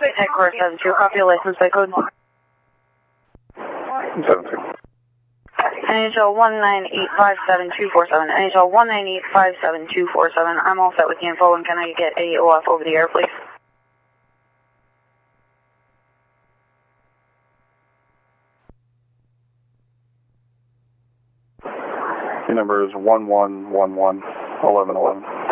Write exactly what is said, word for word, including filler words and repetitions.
Headquarters seven two, copy your license plate code. seven two. N H L one nine eight five seven two four seven, N H L one nine eight five seven two four seven. I'm all set with the info, and can I get a O F over the air, please? Your number is one one one one eleven eleven.